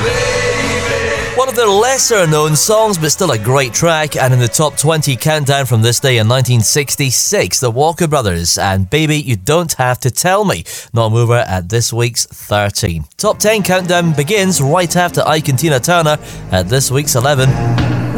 One of their lesser known songs, but still a great track, and in the top 20 countdown from this day in 1966, the Walker Brothers and Baby You Don't Have to Tell Me, not a mover at this week's 13. Top 10 countdown begins right after Ike and Tina Turner at this week's 11.